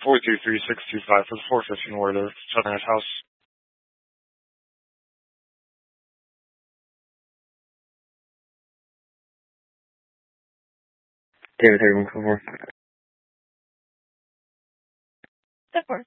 423-625 for the 415 word of Southern House. David 3144. Of course.